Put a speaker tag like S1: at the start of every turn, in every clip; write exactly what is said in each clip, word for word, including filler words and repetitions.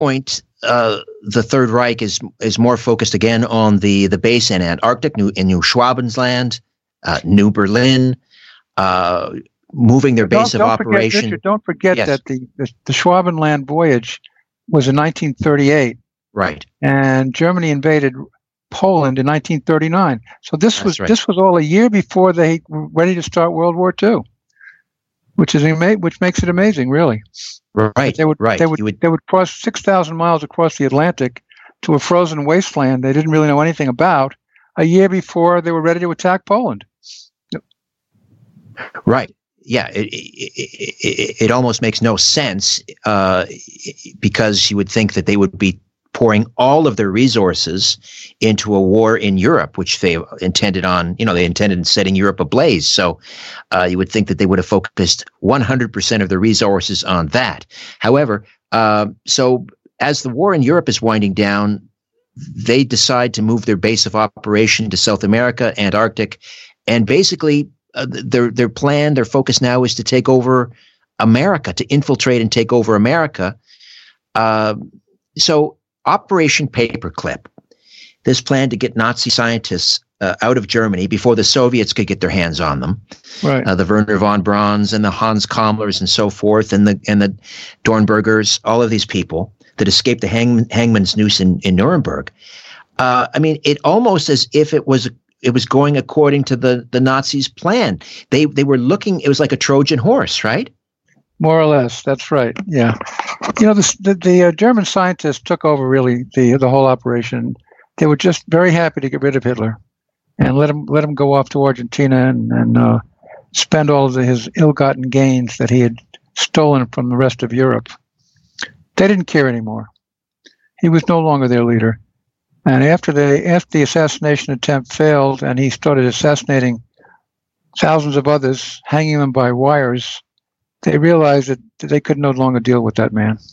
S1: point, uh, the Third Reich is is more focused again on the the base in Antarctic, New, in New Schwabenland, uh, New Berlin, uh, moving their base
S2: don't,
S1: of
S2: don't
S1: operation.
S2: Forget, Richard, don't forget
S1: yes.
S2: that the, the, the Schwabenland voyage was in nineteen thirty-eight.
S1: Right.
S2: And Germany invaded Poland in nineteen thirty-nine. So this
S1: That's
S2: was
S1: right.
S2: this was all a year before they were ready to start World War Two, which is ama- which makes it amazing, really.
S1: Right.
S2: But they would
S1: right.
S2: they would,
S1: would
S2: they would cross six thousand miles across the Atlantic to a frozen wasteland they didn't really know anything about a year before they were ready to attack Poland.
S1: Right. Yeah. It it, it, it almost makes no sense uh, because you would think that they would be pouring all of their resources into a war in Europe, which they intended on, you know, they intended on setting Europe ablaze. So uh, you would think that they would have focused one hundred percent of their resources on that. However, uh, so as the war in Europe is winding down, they decide to move their base of operation to South America, Antarctic, and basically uh, their their plan, their focus now is to take over America, to infiltrate and take over America. Uh, so Operation Paperclip, this plan to get Nazi scientists uh, out of Germany before the Soviets could get their hands on them,
S2: right?
S1: Uh, the Werner von Brauns and the Hans Kammlers and so forth, and the and the Dornbergers, all of these people that escaped the hang, hangman's noose in, in Nuremberg. Uh, I mean, it almost as if it was it was going according to the the Nazis' plan. They they were looking. It was like a Trojan horse, right?
S2: More or less, that's right. Yeah, you know, the the, the uh, German scientists took over really the the whole operation. They were just very happy to get rid of Hitler and let him let him go off to Argentina and and uh, spend all of the, his ill-gotten gains that he had stolen from the rest of Europe. They didn't care anymore. He was no longer their leader. And after they after the assassination attempt failed, and he started assassinating thousands of others, hanging them by wires, they realized that they could no longer deal with that man.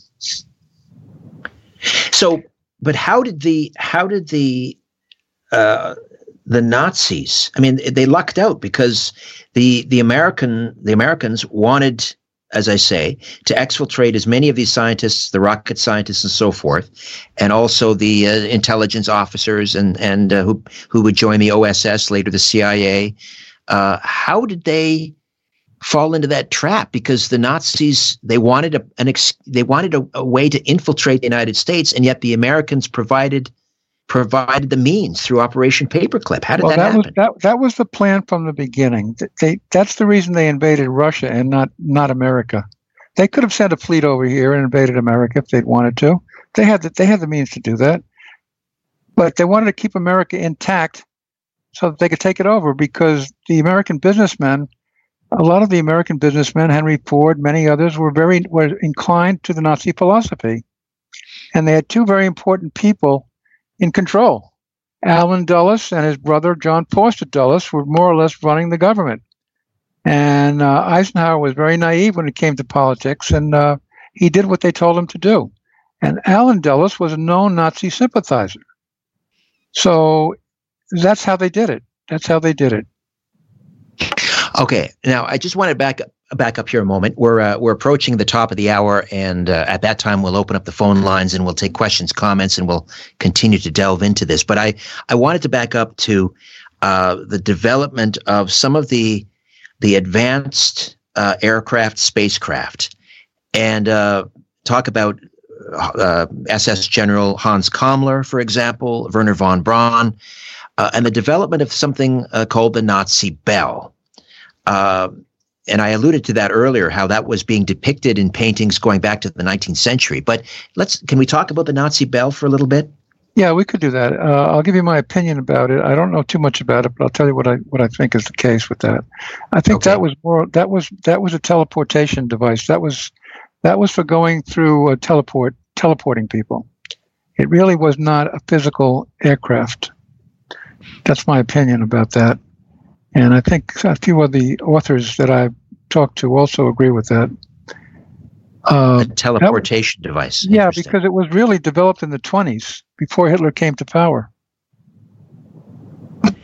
S1: So, but how did the how did the uh, the Nazis? I mean, they lucked out because the the American the Americans wanted, as I say, to exfiltrate as many of these scientists, the rocket scientists and so forth, and also the uh, intelligence officers and and uh, who who would join the O S S, later the C I A. Uh, how did they fall into that trap? Because the Nazis, they wanted a, an ex, they wanted a, a way to infiltrate the United States, and yet the Americans provided provided the means through Operation Paperclip. How did
S2: well,
S1: that,
S2: that
S1: happen?
S2: Was, that, that was the plan from the beginning. They, that's the reason they invaded Russia and not, not America. They could have sent a fleet over here and invaded America if they'd wanted to. They had the, they had the means to do that. But they wanted to keep America intact so that they could take it over, because the American businessmen, a lot of the American businessmen, Henry Ford, many others, were very were inclined to the Nazi philosophy. And they had two very important people in control. Allen Dulles and his brother, John Foster Dulles, were more or less running the government. And uh, Eisenhower was very naive when it came to politics, and uh, he did what they told him to do. And Allen Dulles was a known Nazi sympathizer. So that's how they did it. That's how they did it.
S1: Okay, now I just want to back up, back up here a moment. We're uh, we're approaching the top of the hour, and uh, at that time we'll open up the phone lines and we'll take questions, comments, and we'll continue to delve into this. But I, I wanted to back up to uh, the development of some of the the advanced uh, aircraft, spacecraft, and uh, talk about uh, S S General Hans Kammler, for example, Werner von Braun, uh, and the development of something uh, called the Nazi Bell. Uh, and I alluded to that earlier, how that was being depicted in paintings going back to the nineteenth century. But let's can we talk about the Nazi Bell for a little bit?
S2: Yeah, we could do that. Uh, I'll give you my opinion about it. I don't know too much about it, but I'll tell you what I what I think is the case with that. I think
S1: Okay.
S2: that was more that was that was a teleportation device. That was that was for going through a teleport teleporting people. It really was not a physical aircraft. That's my opinion about that. And I think a few of the authors that I've talked to also agree with that. Uh,
S1: a teleportation that, device.
S2: Yeah, because it was really developed in the twenties, before Hitler came to power.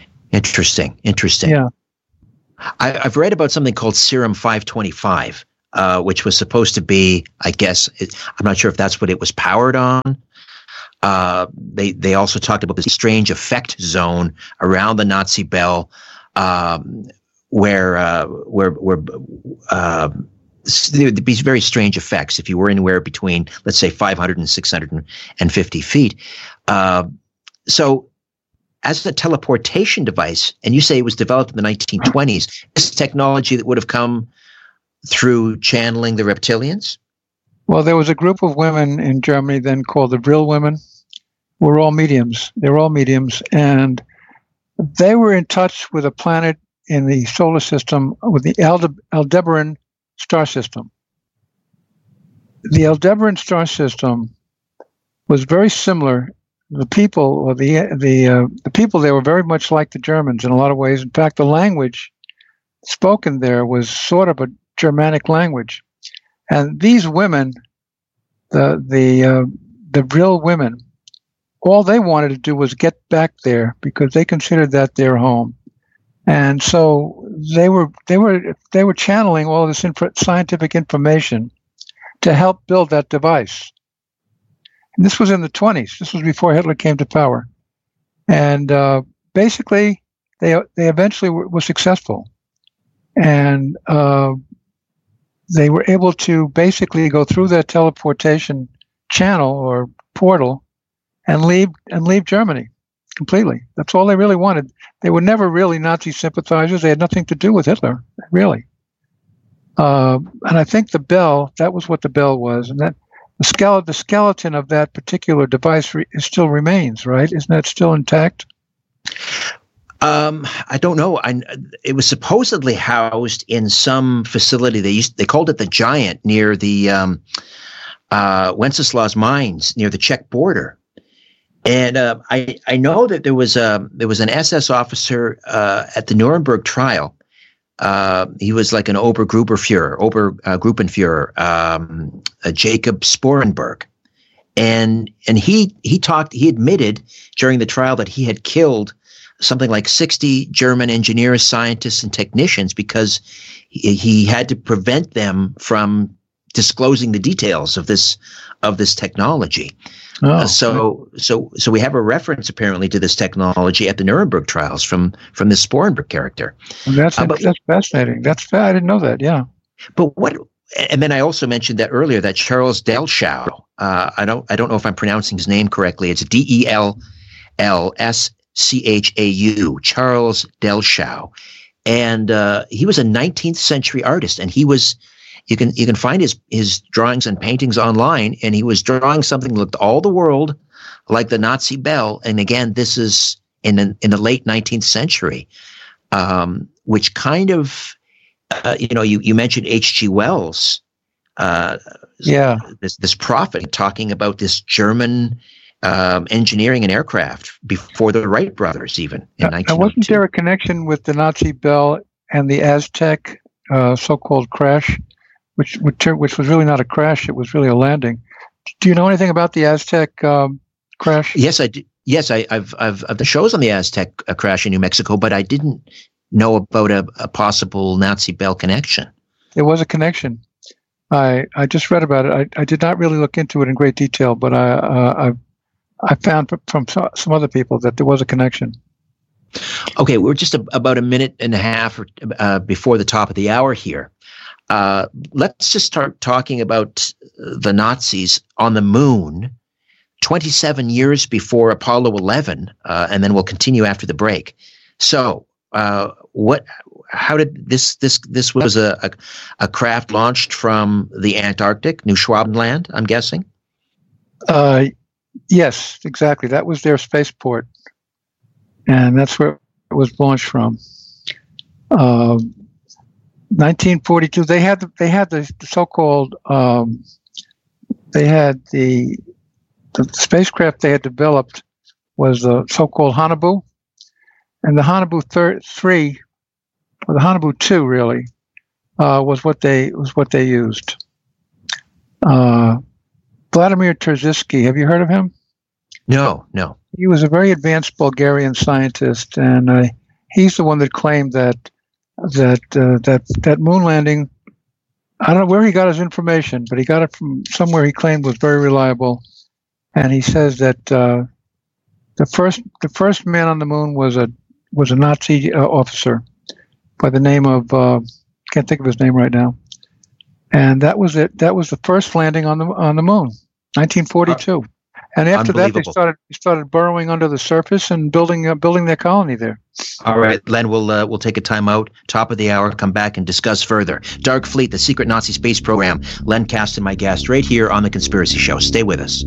S1: Interesting. Interesting.
S2: Yeah.
S1: I, I've read about something called Serum five twenty-five. uh, which was supposed to be, I guess, it, I'm not sure if that's what it was powered on. Uh, they they also talked about this strange effect zone around the Nazi Bell, um, where uh, where where uh, there would be very strange effects if you were anywhere between, let's say, five hundred and six hundred fifty feet. Uh, so, as a teleportation device, and you say it was developed in the nineteen twenties, this technology that would have come through channeling the reptilians?
S2: Well, there was a group of women in Germany then called the Vril women. We're all mediums. They were all mediums. And they were in touch with a planet in the solar system, with the Alde- Aldebaran star system. The Aldebaran star system was very similar. The people, or the the uh, the people there were very much like the Germans in a lot of ways. In fact, the language spoken there was sort of a Germanic language. And these women, the the uh, the Vril women, all they wanted to do was get back there because they considered that their home, and so they were they were they were channeling all this inf- scientific information to help build that device. And this was in the twenties. This was before Hitler came to power, and uh, basically they they eventually were, were successful, and. Uh, They were able to basically go through that teleportation channel or portal and leave and leave Germany completely. That's all they really wanted. They were never really Nazi sympathizers. They had nothing to do with Hitler, really. Uh, and I think the bell, that was what the bell was. And that the, skele- the skeleton of that particular device re- still remains, right? Isn't that still intact?
S1: Um, I don't know. I, it was supposedly housed in some facility. They used they called it the Giant near the um, uh, Wenceslas mines near the Czech border. And uh, I I know that there was a there was an S S officer uh, at the Nuremberg trial. Uh, he was like an Obergruberführer, Obergruppenführer, um, uh, Jacob Sporenberg, and and he he talked. He admitted during the trial that he had killed something like sixty German engineers, scientists, and technicians because he, he had to prevent them from disclosing the details of this of this technology. Oh, uh, so so so we have a reference apparently to this technology at the Nuremberg trials from from this Sporenberg character.
S2: Well, that's uh, but, that's fascinating. That's I didn't know that. Yeah.
S1: But what? And then I also mentioned that earlier that Charles Delschau. Uh, I don't I don't know if I'm pronouncing his name correctly. It's D E L L S C H A U, Charles Delschau. And uh, he was a nineteenth century artist, and he was, you can you can find his, his drawings and paintings online, and he was drawing something that looked all the world like the Nazi bell. And again, this is in the, in the late nineteenth century, um, which kind of, uh, you know, you, you mentioned H G Wells. Uh,
S2: yeah.
S1: This, this prophet talking about this German Um, engineering and aircraft before the Wright brothers, even in nineteen oh two.
S2: Now, wasn't there a connection with the Nazi bell and the Aztec uh, so-called crash, which, which which was really not a crash; it was really a landing? Do you know anything about the Aztec um, crash?
S1: Yes, I do. Yes, I, I've I've I've the shows on the Aztec uh, crash in New Mexico, but I didn't know about a, a possible Nazi bell connection.
S2: There was a connection. I I just read about it. I, I did not really look into it in great detail, but I uh, I. I found from some other people that there was a connection.
S1: Okay, we're just a, about a minute and a half uh, before the top of the hour here. Uh, let's just start talking about the Nazis on the moon twenty-seven years before Apollo eleven, uh, and then we'll continue after the break. So, uh, what? How did this? This this was a, a a craft launched from the Antarctic, New Schwabenland, I'm guessing.
S2: Uh. Yes, exactly. That was their spaceport, and that's where it was launched from. Uh, nineteen forty-two. They had the, they had the so-called um, they had the the spacecraft they had developed was the so-called Haunebu, and the Haunebu thir- three, or the Haunebu two, really, uh, was what they was what they used. Uh, Vladimir Terziski, have you heard of him?
S1: No, no.
S2: He was a very advanced Bulgarian scientist, and uh, he's the one that claimed that that uh, that that moon landing I don't know where he got his information, but he got it from somewhere he claimed was very reliable. And he says that uh, the first the first man on the moon was a was a Nazi uh, officer by the name of uh, can't think of his name right now. And that was it. That was the first landing on the on the moon, nineteen forty-two. Uh, and after that, they started started burrowing under the surface and building uh, building their colony there.
S1: All right, Len, we'll uh, we'll take a time out. Top of the hour, come back and discuss further. Dark Fleet, the secret Nazi space program. Len Kasten, my guest, right here on The Conspiracy Show. Stay with us.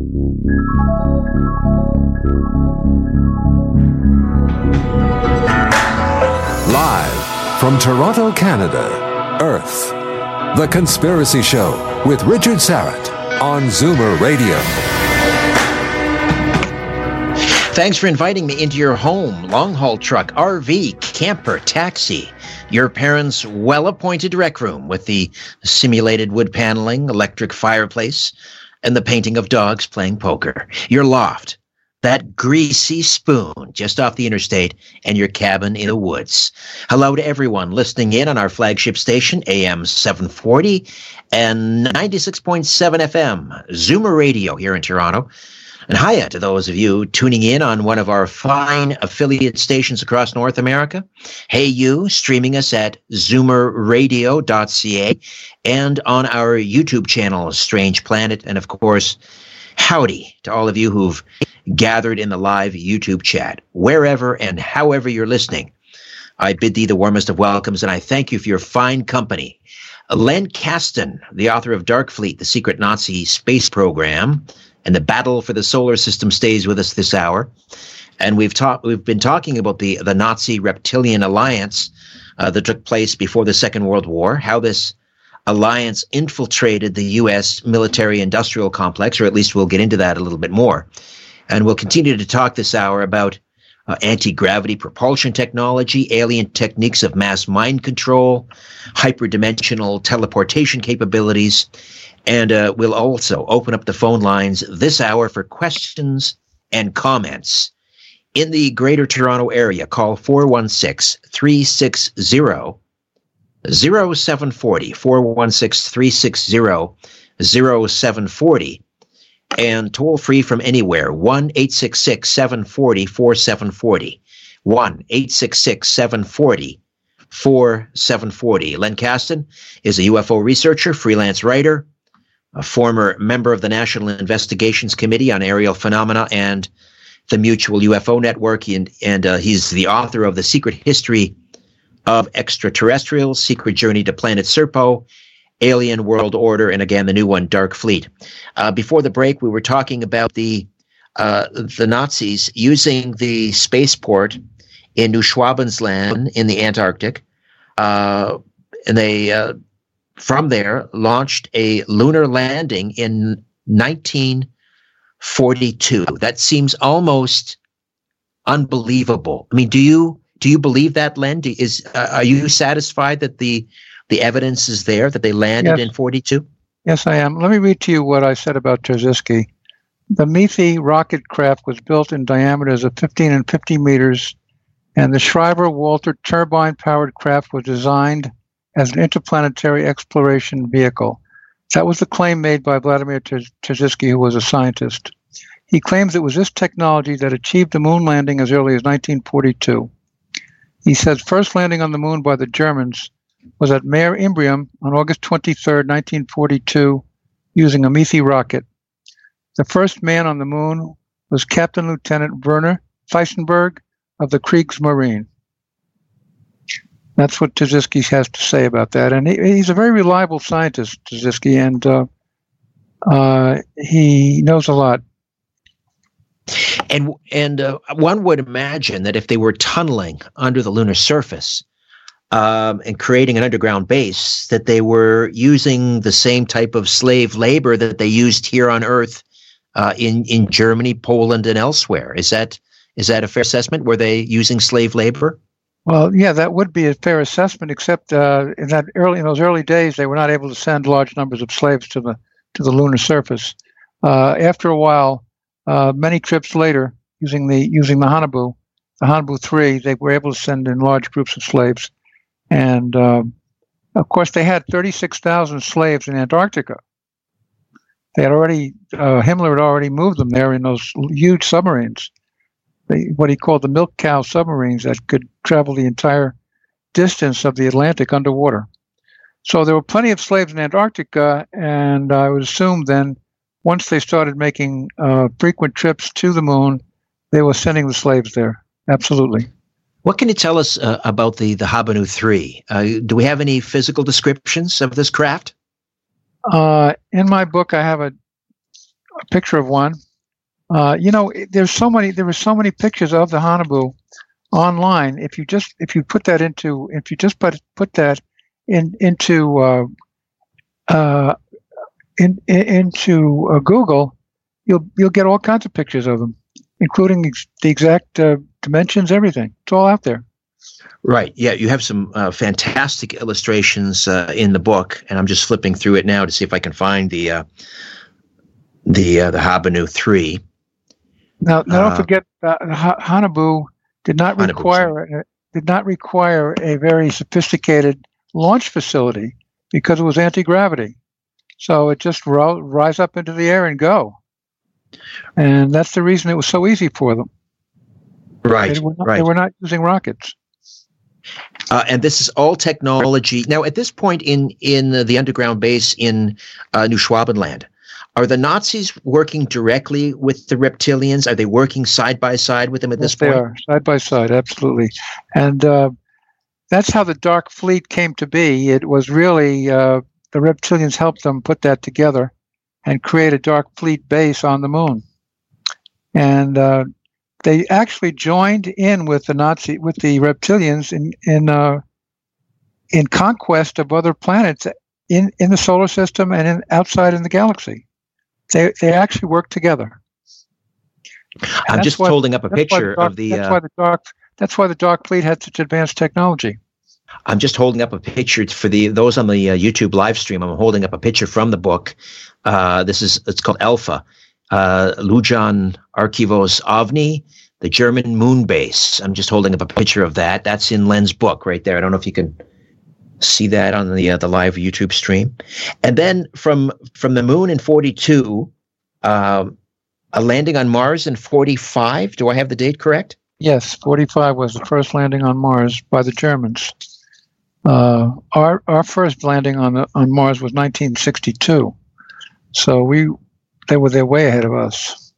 S3: Live from Toronto, Canada, Earth. The Conspiracy Show with Richard Syrett on Zoomer Radio.
S1: Thanks for inviting me into your home, long-haul truck, R V, camper, taxi, your parents' well-appointed rec room with the simulated wood paneling, electric fireplace, and the painting of dogs playing poker, your loft, that greasy spoon just off the interstate, and your cabin in the woods. Hello to everyone listening in on our flagship station, A M seven forty and ninety-six point seven F M, Zoomer Radio here in Toronto. And hiya to those of you tuning in on one of our fine affiliate stations across North America. Hey you, streaming us at zoomer radio dot c a and on our YouTube channel, Strange Planet. And of course, howdy to all of you who've gathered in the live YouTube chat. Wherever and however you're listening, I bid thee the warmest of welcomes, and I thank you for your fine company. Len Kasten, the author of Dark Fleet, the secret Nazi space program, and the battle for the solar system, stays with us this hour. And we've talked, we've been talking about the, the Nazi reptilian alliance uh, that took place before the Second World War, how this alliance infiltrated the U S military-industrial complex, or at least we'll get into that a little bit more. And we'll continue to talk this hour about uh, anti-gravity propulsion technology, alien techniques of mass mind control, hyperdimensional teleportation capabilities, and uh, we'll also open up the phone lines this hour for questions and comments. In the Greater Toronto Area, call four one six, three six zero, zero seven four zero, four one six, three six zero, zero seven four zero, and toll free from anywhere, one eight six six, seven four zero, four seven four zero, one eight six six, seven four zero, four seven four zero. Len Kasten is a U F O researcher, freelance writer, a former member of the National Investigations Committee on Aerial Phenomena and the Mutual U F O Network, and, and uh, he's the author of The Secret History of Extraterrestrials, Secret Journey to Planet Serpo, Alien World Order, and again, the new one, Dark Fleet. Uh, before the break, we were talking about the uh, the Nazis using the spaceport in Neuschwabensland in the Antarctic, uh, and they uh, from there launched a lunar landing in nineteen forty-two. That seems almost unbelievable. I mean, do you do you believe that, Len? Do, is uh, are you satisfied that the the evidence is there that they landed yes. in forty-two?
S2: Yes, I am. Let me read to you what I said about Trzeski. The Meithy rocket craft was built in diameters of fifteen and fifty meters, and the Schreiber-Walter turbine-powered craft was designed as an interplanetary exploration vehicle. That was the claim made by Vladimir Trzeski, who was a scientist. He claims it was this technology that achieved the moon landing as early as nineteen forty-two. He says first landing on the moon by the Germans was at Mare Imbrium on August twenty-third, nineteen forty-two, using a Meithy rocket. The first man on the moon was Captain Lieutenant Werner Feisenberg of the Kriegsmarine. That's what Trzeski has to say about that. And he, he's a very reliable scientist, Trzeski, and uh, uh, he knows a lot.
S1: And and uh, one would imagine that if they were tunneling under the lunar surface um, and creating an underground base, that they were using the same type of slave labor that they used here on Earth uh, in in Germany, Poland, and elsewhere. Is that is that a fair assessment? Were they using slave labor?
S2: Well, yeah, that would be a fair assessment. Except uh, in that early in those early days, they were not able to send large numbers of slaves to the to the lunar surface. Uh, after a while. Uh, many trips later, using the using the Haunebu, the Haunebu three, they were able to send in large groups of slaves, and uh, Of course, they had thirty-six thousand slaves in Antarctica. They had already, uh, Himmler had already moved them there in those huge submarines, they, what he called the milk cow submarines that could travel the entire distance of the Atlantic underwater. So there were plenty of slaves in Antarctica, and I would assume then once they started making uh, frequent trips to the moon, they were sending the slaves there. Absolutely.
S1: What can you tell us uh, about the, the Habanu three? Uh, do we have any physical descriptions of this craft?
S2: Uh, in my book, I have a, a picture of one. Uh, you know, there's so many. There were so many pictures of the Haunebu online. If you just if you put that into if you just put put that in into uh, uh, in, in into uh, Google, you'll you'll get all kinds of pictures of them, including ex- the exact uh, dimensions, everything. It's all out there.
S1: Right. Yeah, you have some uh, fantastic illustrations uh, in the book, and I'm just flipping through it now to see if I can find the uh, the uh, the Habanu three.
S2: Now, now don't
S1: Uh,
S2: forget, uh, Ha- Haunebu did not
S1: Haunebu,
S2: require did not require a very sophisticated launch facility because it was anti-gravity. So it just ro- rise up into the air and go, and that's the reason it was so easy for them.
S1: Right.
S2: They were not,
S1: right.
S2: they were not using rockets.
S1: Uh, and this is all technology. Now, at this point in in uh, the underground base in uh, New Schwabenland, are the Nazis working directly with the reptilians? Are they working side by side with them at this
S2: Yes, they
S1: point?
S2: are side by side, absolutely, and uh, that's how the Dark Fleet came to be. It was really uh, the reptilians helped them put that together and create a Dark Fleet base on the moon, and uh, they actually joined in with the Nazi with the reptilians in in uh, in conquest of other planets in, in the solar system and in, outside in the galaxy. They they actually work together. And
S1: I'm
S2: that's
S1: just
S2: why-
S1: holding up a
S2: that's why
S1: picture
S2: dark-
S1: of the.
S2: That's
S1: Uh,
S2: why the dark. That's why the Dark Fleet had such advanced technology.
S1: I'm just holding up a picture for the those on the uh, YouTube live stream. I'm holding up a picture from the book. Uh, this is it's called Alpha, uh, Lujan Archivos OVNI, the German moon base. I'm just holding up a picture of that. That's in Len's book right there. I don't know if you can see that on the uh, the live YouTube stream. And then from from the moon in forty-two, um, a landing on Mars in forty-five. Do I have the date correct?
S2: Yes, forty-five was the first landing on Mars by the Germans. Uh, our our first landing on the, on Mars was nineteen sixty-two, so we they were they're way ahead of us.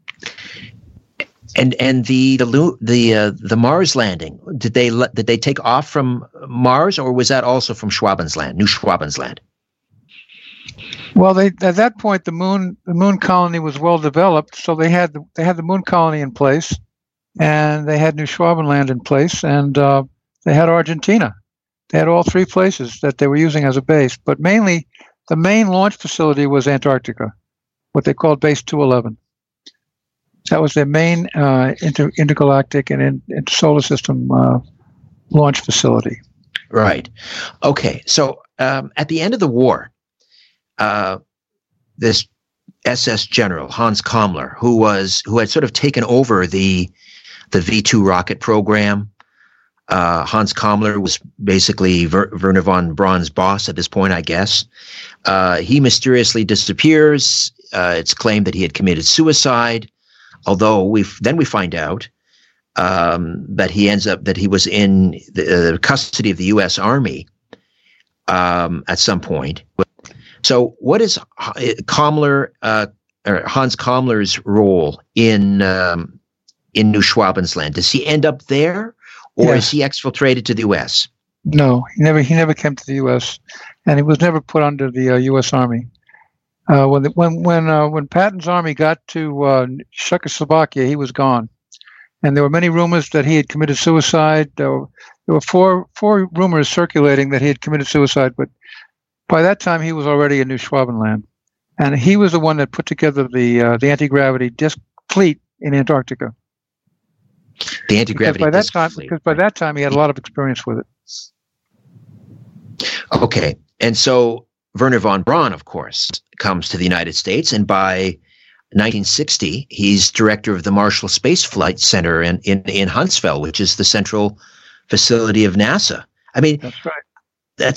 S1: And and the the Lu- the uh, the Mars landing, did they let, did they take off from Mars, or was that also from Schwabensland, New Schwabensland?
S2: Well, they at that point the moon the moon colony was well developed, so they had the, they had the moon colony in place, and they had New Schwabenland in place, and uh, they had Argentina. They had all three places that they were using as a base, but mainly the main launch facility was Antarctica, what they called Base two eleven. That was their main uh, inter- intergalactic and in, intersolar system uh, launch facility.
S1: Right. Okay. So um, at the end of the war, uh, this S S general Hans Kammler, who was who had sort of taken over the the V two rocket program. Uh, Hans Kammler was basically Ver- Werner von Braun's boss at this point, I guess. Uh, he mysteriously disappears. Uh, it's claimed that he had committed suicide, although we then we find out um, that he ends up that he was in the uh, custody of the U S Army um, at some point. So, what is Kammler uh, or Hans Kammler's role in um, in New Schwabensland? Does he end up there? Or
S2: Yeah.
S1: is he exfiltrated to the U S?
S2: No, he never he never came to the U S, and he was never put under the uh, U S Army. Uh, when the, when when uh, when Patton's army got to uh, Czechoslovakia, he was gone, and there were many rumors that he had committed suicide. There were, there were four four rumors circulating that he had committed suicide, but by that time he was already in New Schwabenland, and he was the one that put together the uh, the anti gravity disc fleet in Antarctica.
S1: The anti-gravity
S2: Because by that
S1: disc
S2: time,
S1: fleet.
S2: because by that time he had a lot of experience with it.
S1: Okay. And so Werner von Braun, of course, comes to the United States, and by nineteen sixty, he's director of the Marshall Space Flight Center in, in, in Huntsville, which is the central facility of NASA. I mean,
S2: That's right.
S1: that's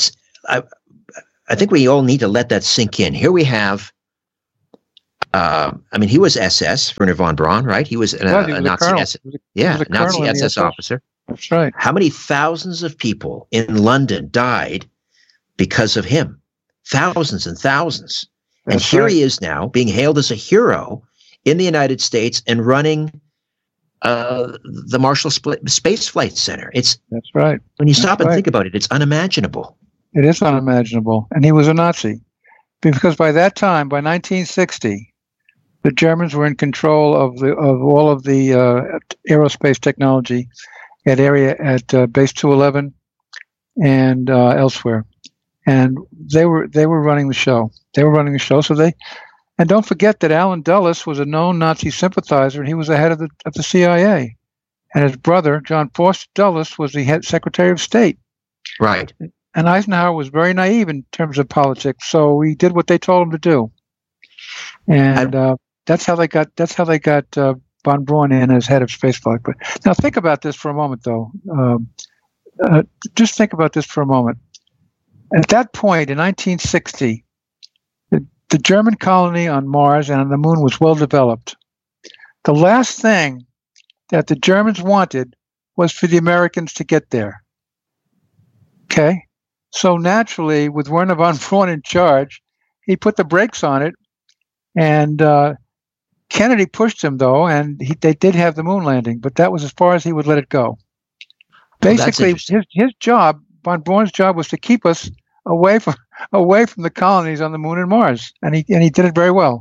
S1: I, I think we all need to let that sink in. Here we have, uh, I mean, he was S S, Wernher von Braun, right? He was a,
S2: well, he was
S1: a Nazi
S2: a
S1: S S, yeah, Nazi S S officer.
S2: That's right.
S1: How many thousands of people in London died because of him? Thousands and thousands.
S2: That's
S1: and here
S2: right.
S1: he is now being hailed as a hero in the United States and running uh, the Marshall Sp- Space Flight Center. It's
S2: That's right.
S1: When you
S2: That's
S1: stop and
S2: right.
S1: think about it, it's unimaginable.
S2: It is unimaginable. And he was a Nazi. Because by that time, by nineteen sixty, the Germans were in control of the of all of the uh, aerospace technology at area at uh, Base two eleven and uh, elsewhere. And they were they were running the show. They were running the show. So they, and don't forget that Allen Dulles was a known Nazi sympathizer, and he was the head of the of the C I A. And his brother, John Foster Dulles, was the head Secretary of State.
S1: Right.
S2: And Eisenhower was very naive in terms of politics, so he did what they told him to do. And uh, that's how they got that's how they got uh, von Braun in as head of spaceflight. But now think about this for a moment, though. Um, uh, just think about this for a moment. At that point, in nineteen sixty, the, the German colony on Mars and on the Moon was well developed. The last thing that the Germans wanted was for the Americans to get there. Okay? So naturally, with Wernher von Braun in charge, he put the brakes on it, and uh, Kennedy pushed him, though, and he, they did have the moon landing, but that was as far as he would let it go. Basically,
S1: well,
S2: his his job, von Braun's job, was to keep us away from away from the colonies on the Moon and Mars, and he and he did it very well.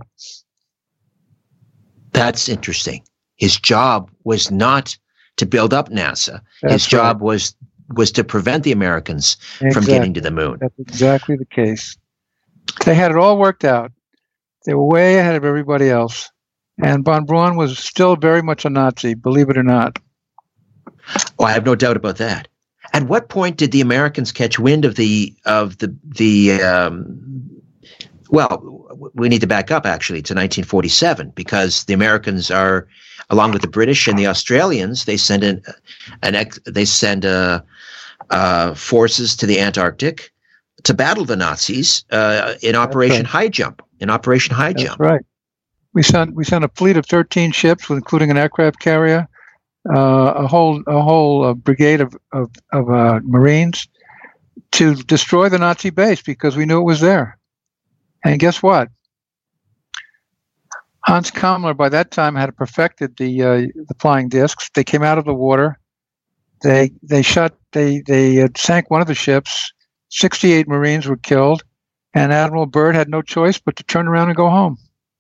S1: That's interesting. His job was not to build up NASA.
S2: That's
S1: His job
S2: right.
S1: was was to prevent the Americans
S2: Exactly.
S1: from getting to the moon.
S2: That's exactly the case. They had it all worked out. They were way ahead of everybody else. And von Braun was still very much a Nazi, believe it or not.
S1: Oh, I have no doubt about that. At what point did the Americans catch wind of the of the the? Um, well, we need to back up actually to nineteen forty-seven, because the Americans are, along with the British and the Australians, they send an an ex, they send uh, uh, forces to the Antarctic to battle the Nazis uh, in Operation
S2: right.
S1: High Jump. In Operation High
S2: That's
S1: Jump,
S2: right. We sent we sent a fleet of thirteen ships, including an aircraft carrier, uh, a whole a whole uh, brigade of of, of uh, Marines to destroy the Nazi base because we knew it was there. And guess what? Hans Kammler by that time had perfected the uh, the flying discs. They came out of the water. They they shot they they uh, sank one of the ships. sixty-eight Marines were killed, and Admiral Byrd had no choice but to turn around and go home.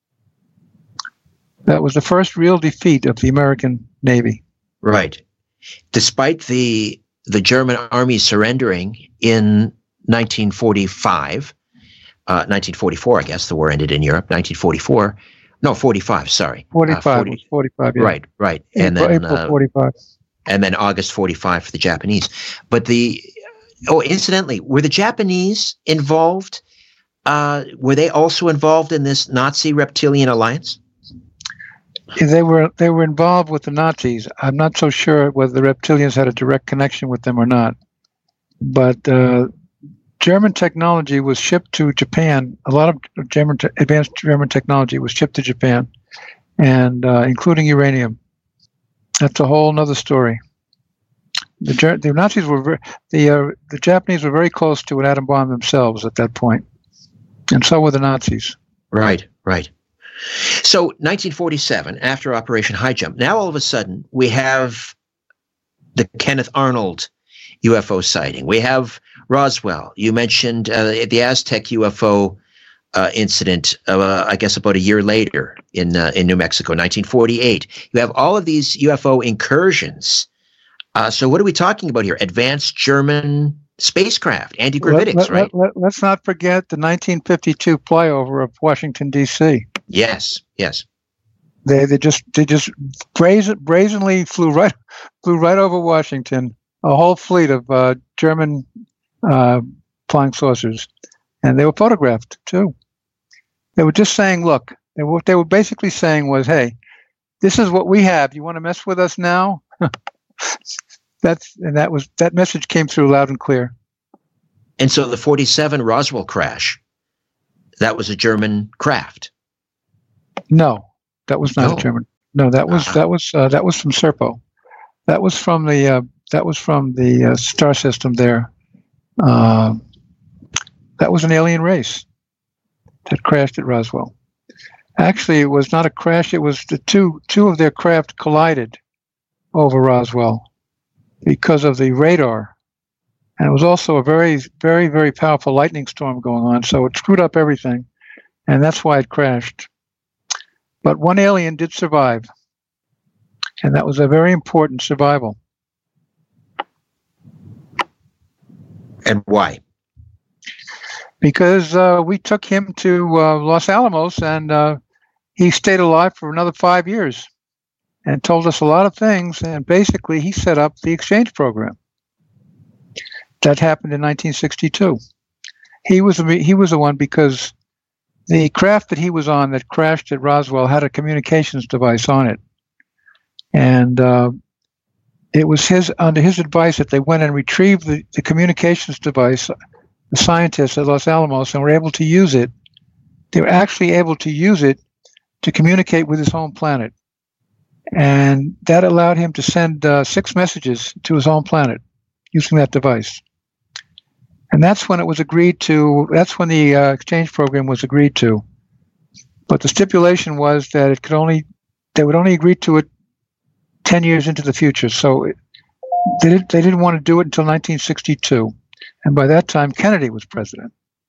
S2: That was the first real defeat of the American Navy.
S1: right? Despite the the German army surrendering in nineteen forty-five, uh, nineteen forty-four, I guess the war ended in Europe. nineteen forty-four, no, forty-five. Sorry,
S2: forty-five.
S1: Uh, forty,
S2: forty-five. Yeah.
S1: Right, right, and
S2: April,
S1: then
S2: April
S1: uh,
S2: forty-five.
S1: and then August forty-five for the Japanese. But the oh, incidentally, were the Japanese involved? Uh, were they also involved in this Nazi reptilian alliance?
S2: They were they were involved with the Nazis. I'm not so sure whether the reptilians had a direct connection with them or not. But uh, German technology was shipped to Japan. A lot of German te- advanced German technology was shipped to Japan, and uh, including uranium. That's a whole other story. The, Ger- the Nazis were ver- the uh, the Japanese were very close to an atom bomb themselves at that point, and so were the Nazis.
S1: Right, right. So nineteen forty-seven, after Operation High Jump, now all of a sudden we have the Kenneth Arnold U F O sighting. We have Roswell. You mentioned uh, the Aztec U F O uh, incident, uh, I guess about a year later in uh, in New Mexico, nineteen forty-eight. You have all of these U F O incursions. Uh, so what are we talking about here? Advanced German spacecraft, anti-gravitics,
S2: let, let,
S1: right?
S2: Let, let, let's not forget the nineteen fifty-two flyover of Washington, D C
S1: Yes, yes.
S2: They they just they just brazen, brazenly flew right flew right over Washington, a whole fleet of uh, German uh, flying saucers, and they were photographed too. They were just saying, "Look," they, what they were basically saying was, "Hey, this is what we have. You want to mess with us now?" That's and that was that message came through loud and clear.
S1: And so the forty-seven Roswell crash, that was a German craft.
S2: No, that was not
S1: No.
S2: a German. No, that was
S1: Ah.
S2: that was uh, that was from Serpo. That was from the uh, that was from the uh, star system there. Uh, that was an alien race that crashed at Roswell. Actually, it was not a crash. It was the two two of their craft collided over Roswell because of the radar, and it was also a very very very powerful lightning storm going on. So it screwed up everything, and that's why it crashed. But one alien did survive, and that was a very important survival.
S1: And why?
S2: Because uh, we took him to uh, Los Alamos, and uh, he stayed alive for another five years and told us a lot of things. And basically, he set up the exchange program. That happened in nineteen sixty-two. He was he was the one because the craft that he was on that crashed at Roswell had a communications device on it, and uh, it was his under his advice that they went and retrieved the, the communications device. The scientists at Los Alamos, and were able to use it. They were actually able to use it to communicate with his home planet, and that allowed him to send uh, six messages to his home planet using that device. And that's when it was agreed to. That's when the uh, exchange program was agreed to. But the stipulation was that it could only they would only agree to it ten years into the future. So it, they didn't they didn't want to do it until nineteen sixty-two. And by that time, Kennedy was president.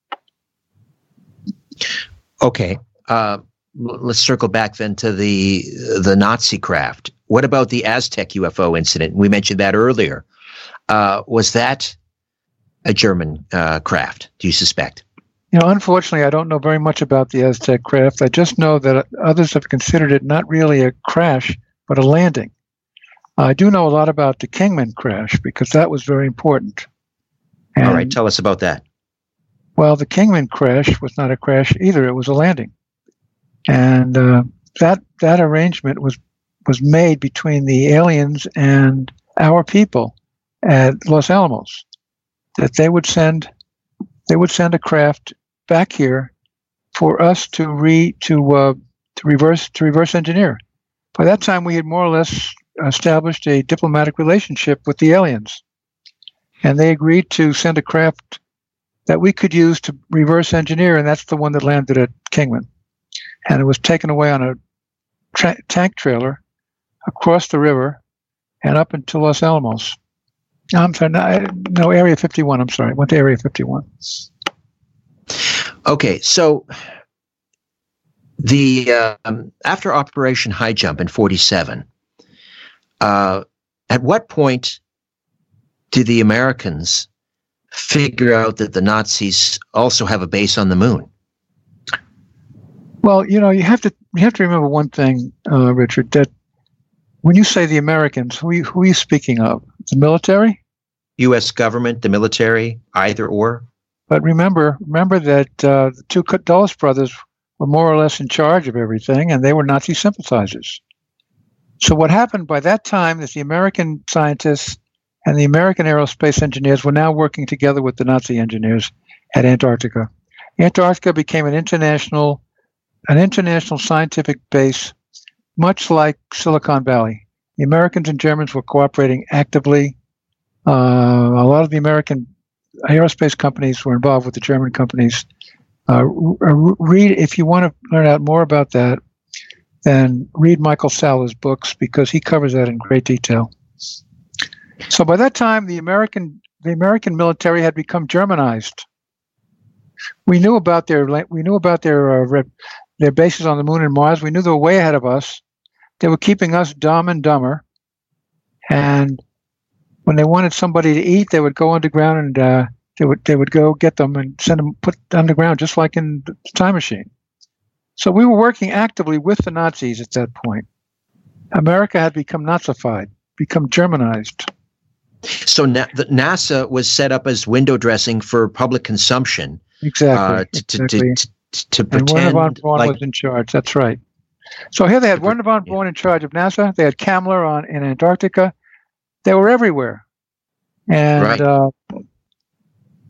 S1: Okay. Uh, l- let's circle back then to the the Nazi craft. What about the Aztec U F O incident? We mentioned that earlier. Uh, was that a German uh, craft, do you suspect?
S2: You know, unfortunately, I don't know very much about the Aztec craft. I just know that others have considered it not really a crash, but a landing. I do know a lot about the Kingman crash because that was very important. And,
S1: All right, tell us about that.
S2: well, the Kingman crash was not a crash either; it was a landing, and uh, that that arrangement was was made between the aliens and our people at Los Alamos, that they would send they would send a craft back here for us to re to uh, to reverse to reverse engineer. By that time, we had more or less established a diplomatic relationship with the aliens. And they agreed to send a craft that we could use to reverse engineer, and that's the one that landed at Kingman. And it was taken away on a tra- tank trailer across the river and up into Los Alamos. I'm sorry, no, no, Area fifty-one, I'm sorry. Went to Area fifty-one.
S1: Okay, so the um, after Operation High Jump in forty-seven, uh, at what point did the Americans figure out that the Nazis also have a base on the moon?
S2: Well, you know, you have to you have to remember one thing, uh, Richard, that when you say the Americans, who are you, who are you speaking of? The military?
S1: U S government, the military, either or?
S2: But remember, remember that uh, the two Dulles brothers were more or less in charge of everything, and they were Nazi sympathizers. So what happened by that time is the American scientists and the American aerospace engineers were now working together with the Nazi engineers at Antarctica. Antarctica became an international, an international scientific base, much like Silicon Valley. The Americans and Germans were cooperating actively. Uh, a lot of the American aerospace companies were involved with the German companies. Uh, read, if you want to learn out more about that, then read Michael Sala's books because he covers that in great detail. So by that time, the American the American military had become Germanized. We knew about their we knew about their uh, their bases on the moon and Mars. We knew they were way ahead of us. They were keeping us dumb and dumber. And when they wanted somebody to eat, they would go underground and uh, they would they would go get them and send them put underground, just like in the Time Machine. So we were working actively with the Nazis at that point. America had become Nazified, become Germanized.
S1: So Na- the NASA was set up as window dressing for public consumption.
S2: Exactly.
S1: Uh, to,
S2: exactly.
S1: to, to, to
S2: and
S1: pretend
S2: Werner von Braun
S1: like,
S2: was in charge. That's right. So here they had Werner von Braun in charge of NASA. They had Kammler on in Antarctica. They were everywhere. And
S1: right.
S2: uh,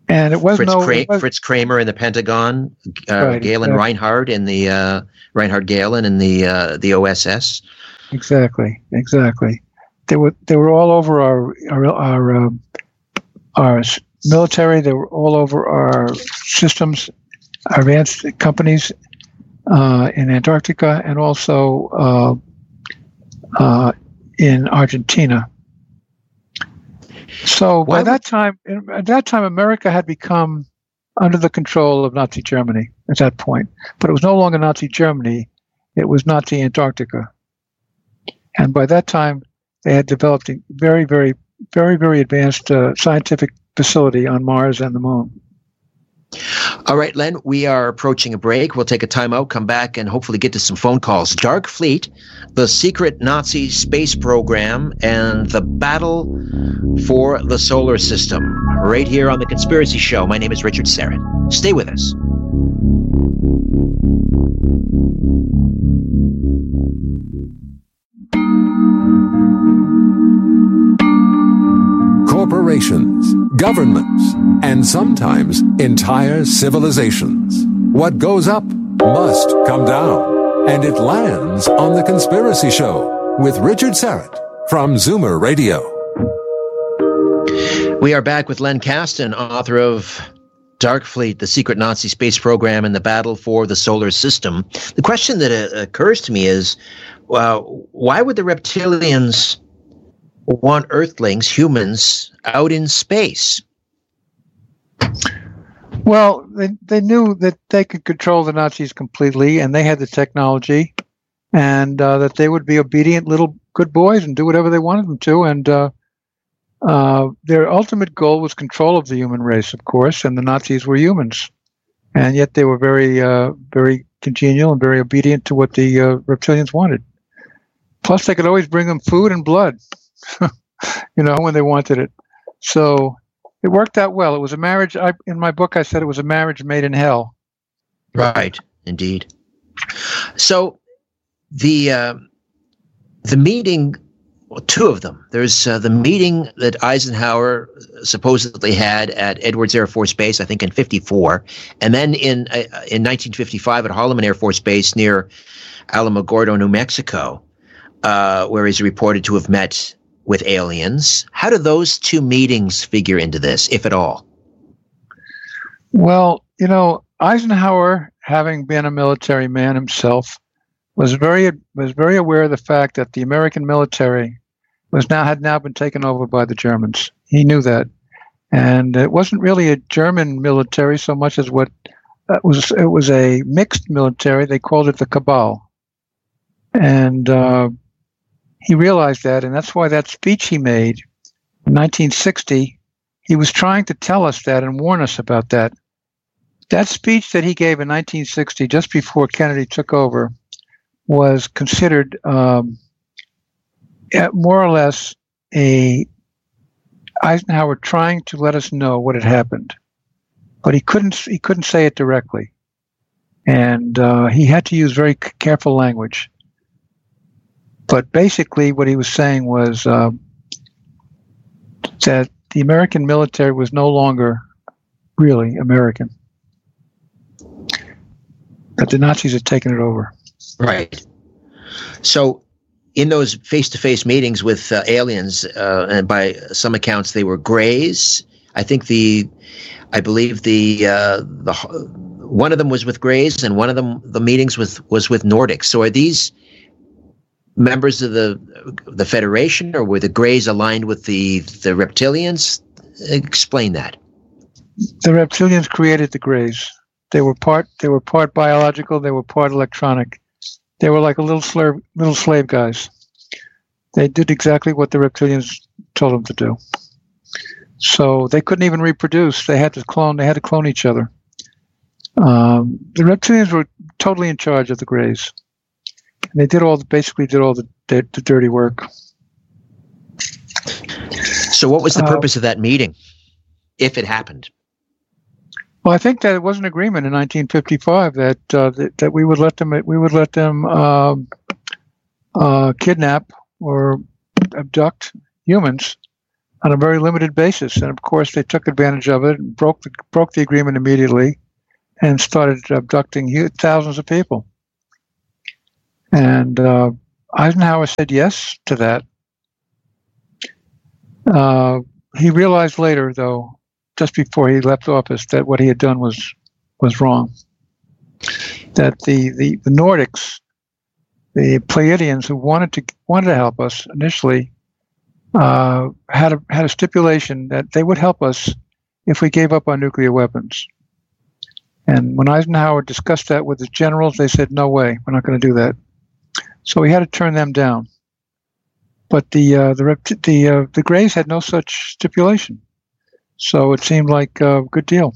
S2: And it was
S1: Fritz,
S2: no
S1: Kra-
S2: it was,
S1: Fritz Kramer in the Pentagon, uh,
S2: right,
S1: Galen
S2: exactly.
S1: Reinhardt in the uh, Reinhard Galen in the uh, the O S S.
S2: Exactly, exactly. They were they were all over our our our, uh, our military. They were all over our systems, our advanced companies uh, in Antarctica, and also uh, uh, in Argentina. So by
S1: Why
S2: that
S1: would-
S2: time, at that time, America had become under the control of Nazi Germany at that point. But it was no longer Nazi Germany; it was Nazi Antarctica. And by that time, they had developed a very, very, very, very advanced uh, scientific facility on Mars and the Moon.
S1: All right, Len, we are approaching a break. We'll take a timeout, come back, and hopefully get to some phone calls. Dark Fleet, the secret Nazi space program, and the battle for the solar system. Right here on The Conspiracy Show. My name is Richard Syrett. Stay with us.
S3: Corporations, governments, and sometimes entire civilizations. What goes up must come down, and it lands on The Conspiracy Show with Richard Syrett from Zoomer Radio.
S1: We are back with Len Kasten, author of Dark Fleet, the secret Nazi space program and the battle for the solar system. The question that uh, occurs to me is, uh, why would the reptilians want Earthlings, humans, out in space?
S2: Well, they, they knew that they could control the Nazis completely, and they had the technology, and uh, that they would be obedient little good boys and do whatever they wanted them to. And uh, uh, their ultimate goal was control of the human race, of course, and the Nazis were humans. And yet they were very, uh, very congenial and very obedient to what the uh, reptilians wanted. Plus, they could always bring them food and blood, you know, when they wanted it. So it worked out well. It was a marriage. I, in my book, I said it was a marriage made in hell.
S1: Right, indeed. So the uh, the meeting, well, two of them. There's uh, the meeting that Eisenhower supposedly had at Edwards Air Force Base, I think in fifty-four, and then in uh, in nineteen fifty-five at Holloman Air Force Base near Alamogordo, New Mexico, uh, where he's reported to have met with aliens. How do those two meetings figure into this, if at all?
S2: Well, you know, Eisenhower, having been a military man himself, was very was very aware of the fact that the American military was now had now been taken over by the Germans. He knew that, and it wasn't really a German military so much as what uh, was it was a mixed military. They called it the Cabal, and uh, he realized that, and that's why that speech he made in nineteen sixty, he was trying to tell us that and warn us about that. That speech that he gave in nineteen sixty, just before Kennedy took over, was considered um, more or less a Eisenhower trying to let us know what had happened, but he couldn't he couldn't say it directly, and uh, he had to use very c- careful language. But basically, what he was saying was uh, that the American military was no longer really American, that the Nazis had taken it over.
S1: Right. So in those face-to-face meetings with uh, aliens, uh, and by some accounts they were Greys. I think the, I believe the uh, the one of them was with Greys, and one of them the meetings with was with Nordics. So are these members of the the Federation, or were the Greys aligned with the the reptilians? Explain that.
S2: The reptilians created the Greys. They were part. They were part biological. They were part electronic. They were like a little slave, little slave guys. They did exactly what the reptilians told them to do. So they couldn't even reproduce. They had to clone. They had to clone each other. Um, the reptilians were totally in charge of the Greys. And they did all the, basically did all the, the, the dirty work.
S1: So what was the
S2: Uh,
S1: purpose of that meeting, if it happened?
S2: Well, I think that it was an agreement in nineteen fifty-five that uh, that, that we would let them we would let them um, uh, kidnap or abduct humans on a very limited basis. And of course, they took advantage of it and broke the, broke the agreement immediately and started abducting huge, thousands of people. And uh, Eisenhower said yes to that. Uh, he realized later, though, just before he left office, that what he had done was was wrong. That the, the, the Nordics, the Pleiadians who wanted to wanted to help us initially, uh, had a had a stipulation that they would help us if we gave up our nuclear weapons. And when Eisenhower discussed that with his generals, they said, "No way, we're not going to do that." So he had to turn them down. But the uh, the the uh, the Greys had no such stipulation, so it seemed like a good deal.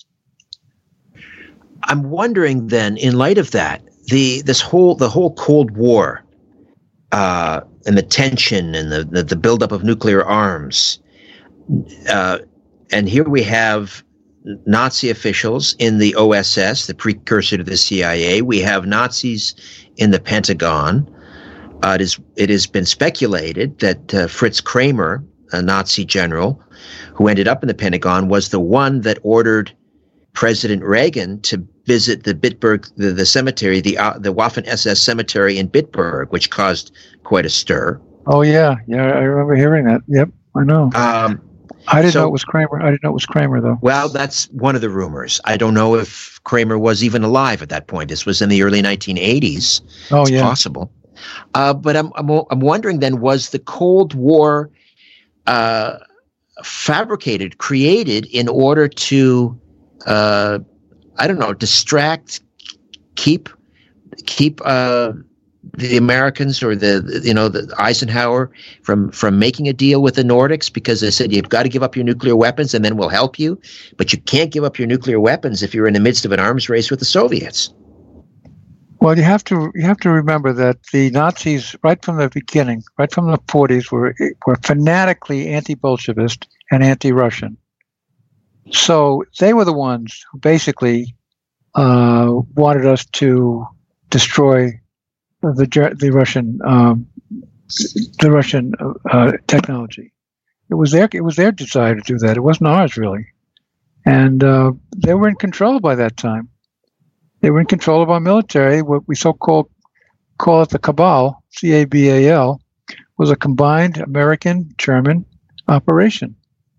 S1: I'm wondering then, in light of that, the this whole the whole Cold War uh, and the tension and the the, the buildup of nuclear arms, uh, and here we have Nazi officials in the O S S, the precursor to the C I A. We have Nazis in the Pentagon. Uh, it is it has been speculated that uh, Fritz Kramer, a Nazi general who ended up in the Pentagon, was the one that ordered President Reagan to visit the Bitburg, the, the cemetery, the uh, the Waffen S S cemetery in Bitburg, which caused quite a stir.
S2: Oh yeah, yeah, I remember hearing that. Yep, I know. Um, I didn't so, know it was Kramer. I didn't know it was Kramer, though.
S1: Well, that's one of the rumors. I don't know if Kramer was even alive at that point. This was in the early nineteen eighties.
S2: Oh,
S1: it's
S2: yeah.
S1: possible. Uh, but I'm, I'm I'm wondering then, was the Cold War uh, fabricated, created in order to, uh, I don't know, distract, keep keep uh, the Americans or the, the you know the Eisenhower from from making a deal with the Nordics, because they said you've got to give up your nuclear weapons and then we'll help you, but you can't give up your nuclear weapons if you're in the midst of an arms race with the Soviets.
S2: Well, you have to you have to remember that the Nazis, right from the beginning, right from the forties, were were fanatically anti-Bolshevist and anti-Russian. So they were the ones who basically uh, wanted us to destroy the the Russian um, the Russian uh, technology. It was their it was their desire to do that. It wasn't ours, really, and uh, they were in control by that time. They were in control of our military. What we so-called call it the Cabal, C A B A L, was a combined American-German operation.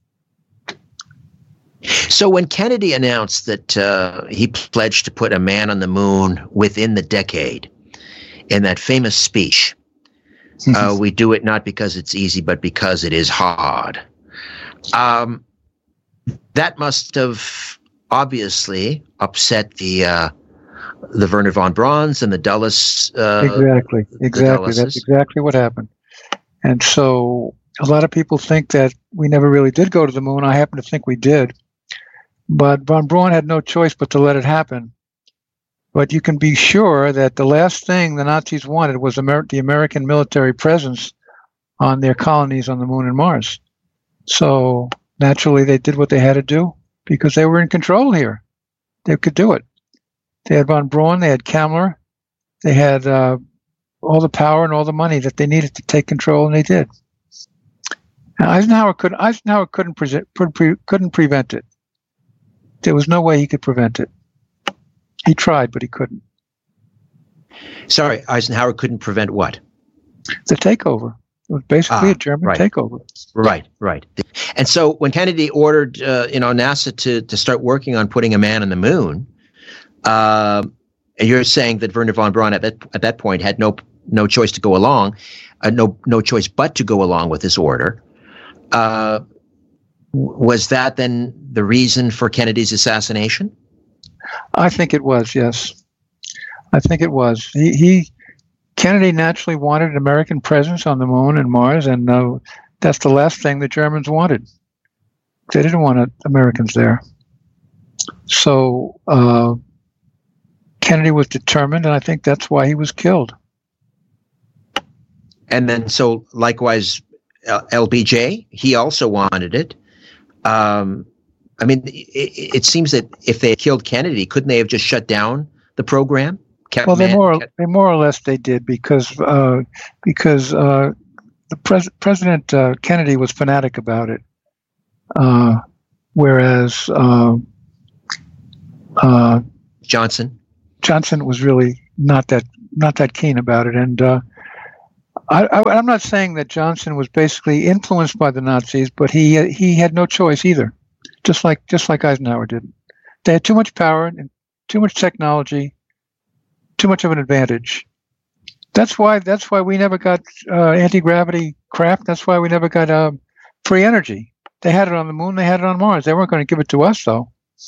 S1: So when Kennedy announced that uh, he pledged to put a man on the moon within the decade, in that famous speech, uh, we do it not because it's easy, but because it is hard. Um, that must have obviously upset the uh, the Wernher von Brauns and the Dulles. Uh,
S2: exactly, exactly. That's exactly what happened. And so a lot of people think that we never really did go to the moon. I happen to think we did. But von Braun had no choice but to let it happen. But you can be sure that the last thing the Nazis wanted was Amer- the American military presence on their colonies on the moon and Mars. So naturally, they did what they had to do because they were in control here. They could do it. They had von Braun, they had Kammler, they had uh, all the power and all the money that they needed to take control, and they did. Now, Eisenhower couldn't. Eisenhower couldn't, pre- pre- couldn't prevent it. There was no way he could prevent it. He tried, but he couldn't.
S1: Sorry, Eisenhower couldn't prevent what?
S2: The takeover. It was basically
S1: ah,
S2: a German
S1: right.
S2: takeover.
S1: Right, right. And so when Kennedy ordered, uh, you know, NASA to to start working on putting a man on the moon, uh, you're saying that Wernher von Braun at that at that point had no no choice to go along, uh, no no choice but to go along with this order. Uh, was that then the reason for Kennedy's assassination?
S2: I think it was, yes. I think it was. He, he Kennedy naturally wanted an American presence on the moon and Mars, and uh, that's the last thing the Germans wanted. They didn't want Americans there. So uh, Kennedy was determined, and I think that's why he was killed.
S1: And then, so likewise, L B J, he also wanted it. Um, I mean, it, it seems that if they had killed Kennedy, couldn't they have just shut down the program? Kept
S2: well, they
S1: man,
S2: more,
S1: kept-
S2: they more or less they did because uh, because uh, the pres- President uh, Kennedy was fanatic about it, uh, whereas uh, uh,
S1: Johnson
S2: Johnson was really not that not that keen about it. And uh, I, I, I'm not saying that Johnson was basically influenced by the Nazis, but he he had no choice either, just like just like Eisenhower did. They had too much power and too much technology, too much of an advantage. That's why that's why we never got uh, anti-gravity craft. That's why we never got uh, free energy. They had it on the moon. They had it on Mars. They weren't going to give it to us, though.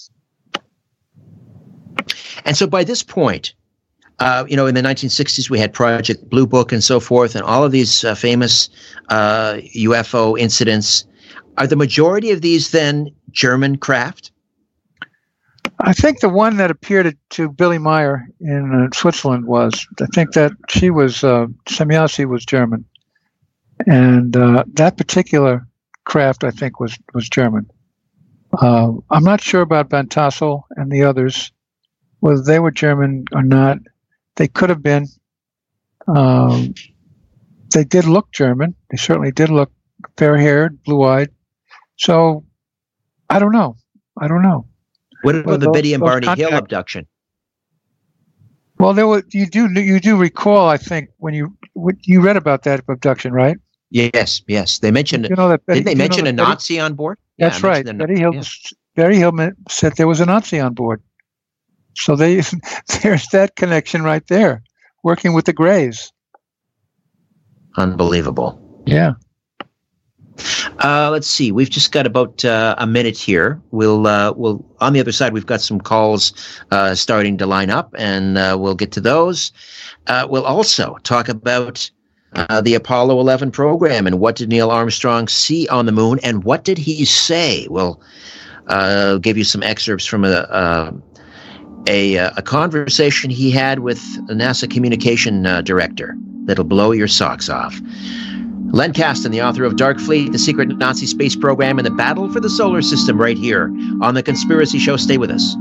S1: And so by this point, uh, you know, in the nineteen sixties, we had Project Blue Book and so forth, and all of these uh, famous uh, U F O incidents. Are the majority of these then German craft?
S2: I think the one that appeared to Billy Meyer in uh, Switzerland was, I think that she was, uh, Semjase was German. And uh, that particular craft, I think, was, was German. Uh, I'm not sure about Van Tassel and the others, whether they were German or not. They could have been. Um, they did look German. They certainly did look fair-haired, blue-eyed. So, I don't know. I don't know.
S1: What about well, the those, Biddy and Barney contact- Hill abduction?
S2: Well, there were, you do you do recall, I think, when you when you read about that abduction, right?
S1: Yes, yes. They mentioned.
S2: You know that Betty,
S1: did they mention
S2: you know
S1: a Nazi
S2: Betty,
S1: on board?
S2: That's
S1: yeah,
S2: right.
S1: The,
S2: Betty Hill.
S1: Yeah.
S2: Betty Hill said there was a Nazi on board. So they there's that connection right there, working with the Greys.
S1: Unbelievable.
S2: Yeah.
S1: Uh, let's see. We've just got about uh, a minute here. We'll uh, we'll on the other side. We've got some calls uh, starting to line up, and uh, we'll get to those. Uh, we'll also talk about uh, the Apollo eleven program and what did Neil Armstrong see on the moon, and what did he say? We'll uh, give you some excerpts from a. a A, a conversation he had with the NASA communication uh, director that'll blow your socks off. Len Kasten, the author of Dark Fleet, the secret Nazi space program, and the battle for the solar system, right here on The Conspiracy Show. Stay with us.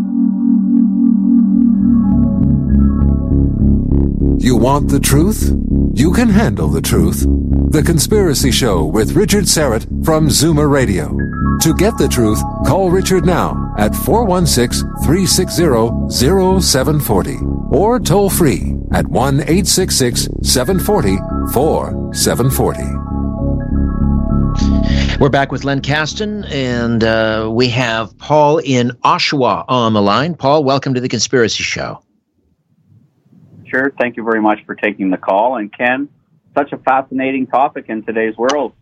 S3: You want the truth? You can handle the truth. The Conspiracy Show with Richard Syrett from Zoomer Radio. To get the truth, call Richard now at four one six, three six zero, zero seven four zero or toll free at one eight six six, seven four zero, four seven four zero.
S1: We're back with Len Kasten, and uh, we have Paul in Oshawa on the line. Paul, welcome to The Conspiracy Show.
S4: Sure. Thank you very much for taking the call. And Ken, such a fascinating topic in today's world.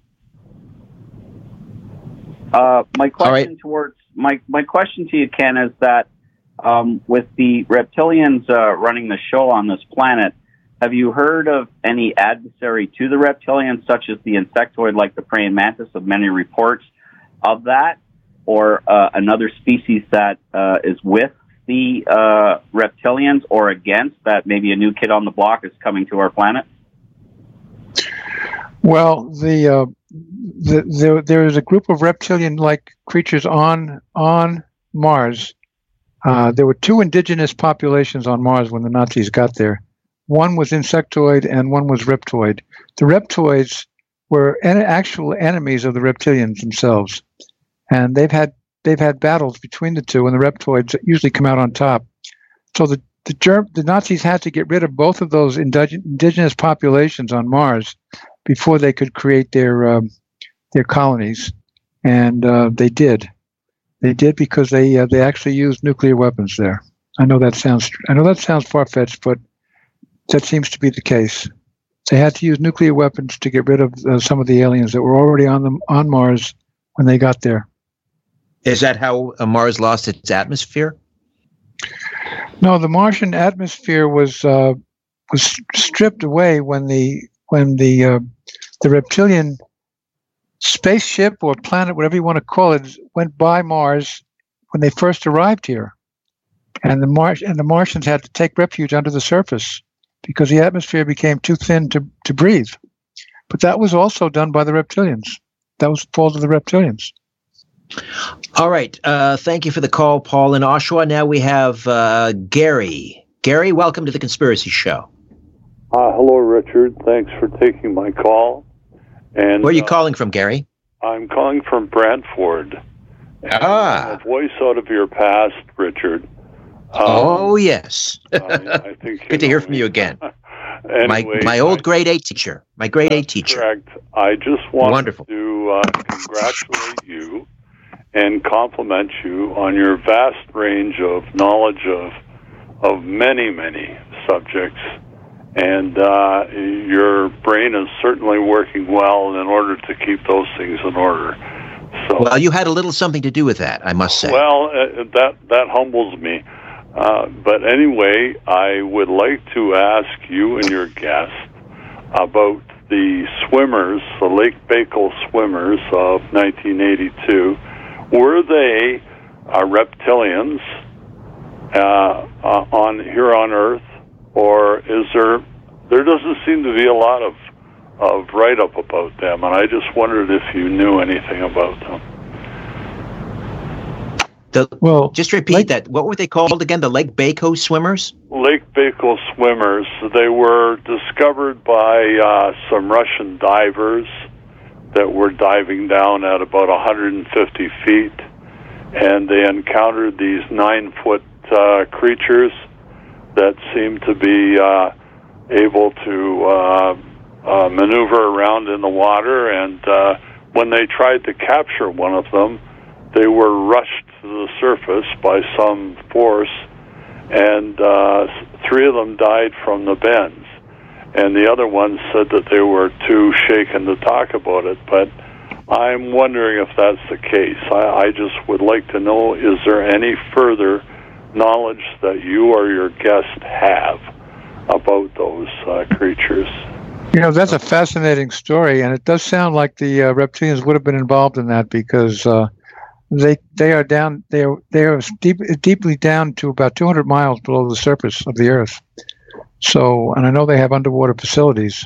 S4: Uh, my question right. towards my my question to you, Ken, is that um, with the reptilians uh, running the show on this planet, have you heard of any adversary to the reptilians, such as the insectoid like the praying mantis, of many reports of that, or uh, another species that uh, is with the uh, reptilians or against that? Maybe a new kid on the block is coming to our planet.
S2: Well, the, uh, the there there is a group of reptilian-like creatures on on Mars. Uh, there were two indigenous populations on Mars when the Nazis got there. One was insectoid and one was reptoid. The reptoids were en- actual enemies of the reptilians themselves, and they've had they've had battles between the two, and the reptoids usually come out on top. So the the, Germ- the Nazis had to get rid of both of those indig- indigenous populations on Mars before they could create their um, their colonies, and uh, they did. They did because they uh, they actually used nuclear weapons there. I know that sounds I know that sounds far-fetched, but that seems to be the case. They had to use nuclear weapons to get rid of uh, some of the aliens that were already on them on Mars when they got there.
S1: Is that how uh, Mars lost its atmosphere?
S2: No, the Martian atmosphere was uh, was stripped away when the when the uh, the reptilian spaceship or planet, whatever you want to call it, went by Mars when they first arrived here, and the Mar- and the Martians had to take refuge under the surface because the atmosphere became too thin to, to breathe. But that was also done by the reptilians. That was the fault of the reptilians.
S1: All right. Uh, thank you for the call, Paul in Oshawa. Now we have uh, Gary. Gary, welcome to The Conspiracy Show.
S5: Uh, hello, Richard. Thanks for taking my call. And
S1: where are you
S5: uh,
S1: calling from, Gary?
S5: I'm calling from Brantford.
S1: Ah.
S5: A voice out of your past, Richard. Um,
S1: oh, yes.
S5: I, I think
S1: Good to hear from you again.
S5: Anyway,
S1: my my old
S5: I,
S1: grade eight teacher. My grade eight
S5: that's
S1: teacher.
S5: Correct. I just wanted
S1: Wonderful.
S5: to uh, congratulate you and compliment you on your vast range of knowledge of of many, many subjects. And uh, your brain is certainly working well in order to keep those things in order. So,
S1: well, you had a little something to do with that, I must say.
S5: Well, uh, that that humbles me. Uh, but anyway, I would like to ask you and your guest about the swimmers, the Lake Baikal swimmers of nineteen eighty-two. Were they uh, reptilians uh, uh, on here on Earth, or is there? There doesn't seem to be a lot of of write-up about them, and I just wondered if you knew anything about them.
S1: The,
S2: well,
S1: just repeat
S2: Lake,
S1: that. What were they called again? The Lake Baikal swimmers?
S5: Lake Baikal swimmers. They were discovered by uh, some Russian divers that were diving down at about one hundred fifty feet, and they encountered these nine-foot uh, creatures that seemed to be uh, able to uh, uh, maneuver around in the water, and uh, when they tried to capture one of them, they were rushed to the surface by some force, and uh, three of them died from the bends. And the other one said that they were too shaken to talk about it, but I'm wondering if that's the case. I, I just would like to know, is there any further knowledge that you or your guest have about those uh, creatures?
S2: You know, that's a fascinating story, and it does sound like the uh, reptilians would have been involved in that because uh, they they are down they are they are deep, deeply down to about two hundred miles below the surface of the Earth. So, and I know they have underwater facilities.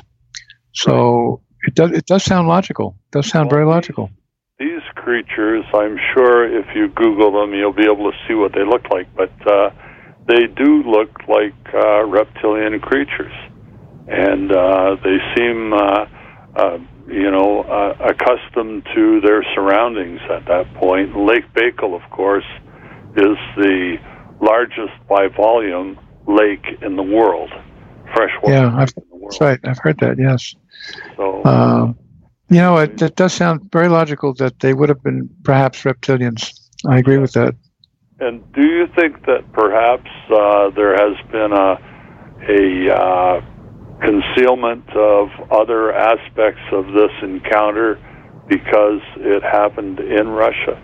S2: So it does it does sound logical. It does sound
S5: well,
S2: very logical.
S5: These creatures, I'm sure if you Google them, you'll be able to see what they look like. But uh, they do look like uh, reptilian creatures, and uh, they seem, uh, uh, you know, uh, accustomed to their surroundings at that point. Lake Baikal, of course, is the largest by volume lake in the world, freshwater
S2: yeah,
S5: lake
S2: I've,
S5: in the world.
S2: That's right. I've heard that. Yes.
S5: So,
S2: um, you know, it, it does sound very logical that they would have been perhaps reptilians. I agree with that.
S5: And do you think that perhaps uh, there has been a a uh, concealment of other aspects of this encounter because it happened in Russia?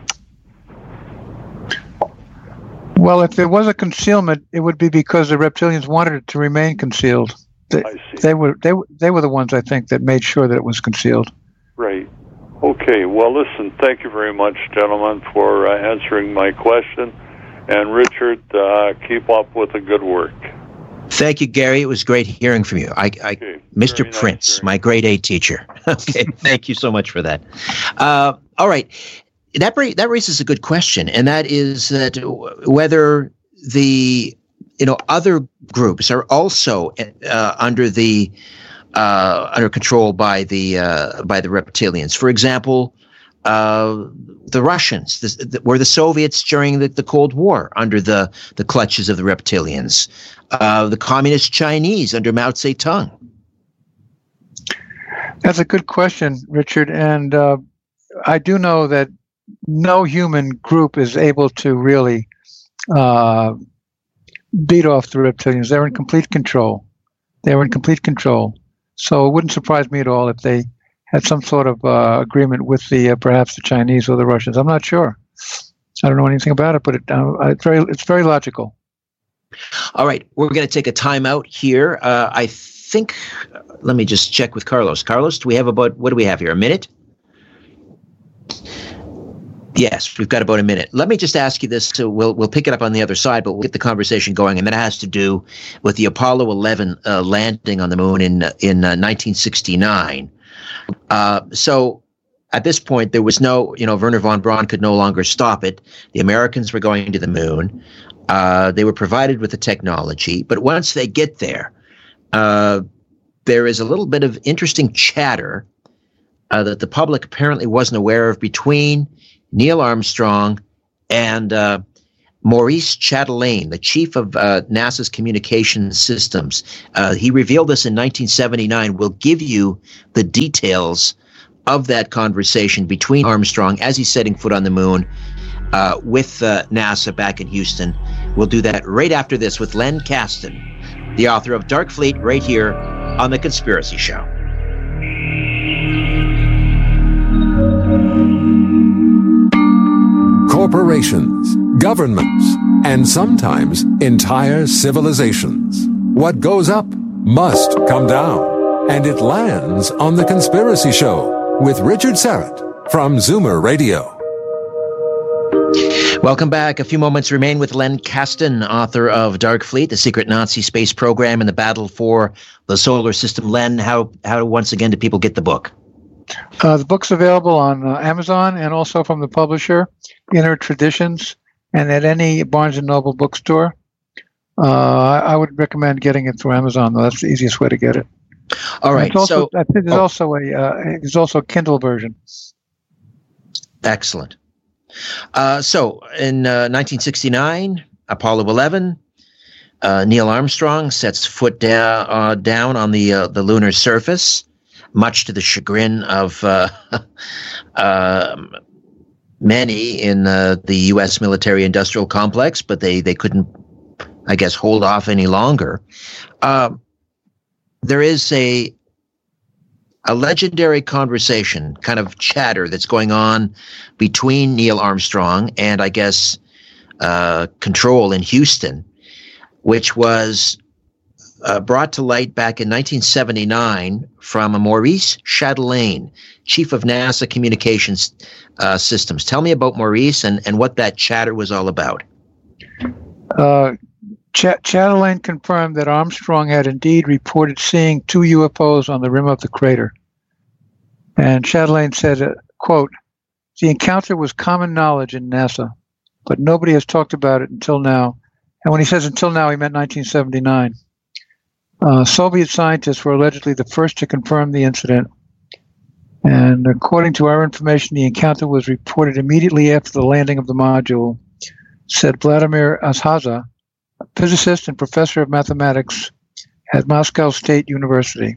S2: Well, if there was a concealment, it would be because the reptilians wanted it to remain concealed. They,
S5: I see.
S2: they were they they were the ones, I think, that made sure that it was concealed.
S5: Right. Okay. Well, listen, thank you very much, gentlemen, for uh, answering my question. And Richard, uh, keep up with the good work.
S1: Thank you, Gary. It was great hearing from you. I, I
S5: Okay.
S1: Mister
S5: Very nice
S1: Prince,
S5: hearing
S1: my grade eight teacher. Okay, thank you so much for that. Uh, all right, that ra- that raises a good question, and that is that whether the you know other groups are also uh, under the uh, under control by the uh, by the reptilians. For example, uh, the Russians the, the, were the Soviets during the, the Cold War under the the clutches of the reptilians. Uh, the communist Chinese under Mao Zedong.
S2: That's a good question, Richard. And uh, I do know that no human group is able to really uh, beat off the reptilians. They're in complete control. They're in complete control. So it wouldn't surprise me at all if they had some sort of uh, agreement with the uh, perhaps the Chinese or the Russians. I'm not sure. I don't know anything about it, but it, uh, it's very it's very logical.
S1: All right, we're going to take a timeout here. Uh, I think, let me just check with Carlos. Carlos, do we have about, what do we have here, a minute? Yes, we've got about a minute. Let me just ask you this, so we'll we'll pick it up on the other side, but we'll get the conversation going, and that has to do with the Apollo eleven uh, landing on the moon in, in uh, nineteen sixty-nine. Uh, so at this point, there was no, you know, Wernher von Braun could no longer stop it. The Americans were going to the moon. Uh, they were provided with the technology, but once they get there, uh, there is a little bit of interesting chatter uh, that the public apparently wasn't aware of between Neil Armstrong and uh, Maurice Chatelain, the chief of uh, NASA's communications systems. Uh, he revealed this in nineteen seventy-nine. We'll give you the details of that conversation between Armstrong as he's setting foot on the moon uh, with uh, NASA back in Houston. We'll do that right after this with Len Kasten, the author of Dark Fleet, right here on The Conspiracy Show.
S3: Corporations, governments, and sometimes entire civilizations. What goes up must come down, and it lands on The Conspiracy Show with Richard Syrett from Zoomer Radio.
S1: Welcome back. A few moments remain with Len Kasten, author of Dark Fleet, the secret Nazi space program and the battle for the solar system. Len, how, how once again do people get the book?
S2: Uh, the book's available on uh, Amazon and also from the publisher, Inner Traditions, and at any Barnes and Noble bookstore. Uh, I would recommend getting it through Amazon, though. That's the easiest way to get it.
S1: All right.
S2: Also,
S1: so
S2: I think there's
S1: oh.
S2: also a uh, there's also a Kindle version.
S1: Excellent. Uh, so in uh, nineteen sixty-nine, Apollo eleven, uh, Neil Armstrong sets foot da- uh, down on the uh, the lunar surface, much to the chagrin of uh, uh, many in uh, the U S military-industrial complex, but they, they couldn't, I guess, hold off any longer. Uh, there is a a legendary conversation, kind of chatter that's going on between Neil Armstrong and, I guess, uh, Control in Houston, which was uh, brought to light back in nineteen seventy-nine from a Maurice Chatelain, chief of NASA communications uh, systems. Tell me about Maurice and, and what that chatter was all about.
S2: Uh, Ch- Chatelain confirmed that Armstrong had indeed reported seeing two U F Os on the rim of the crater. And Chatelain said, uh, quote, "The encounter was common knowledge in NASA, but nobody has talked about it until now." And when he says until now, he meant nineteen seventy-nine. Uh, Soviet scientists were allegedly the first to confirm the incident. And according to our information, the encounter was reported immediately after the landing of the module, said Vladimir Azhaza, a physicist and professor of mathematics at Moscow State University.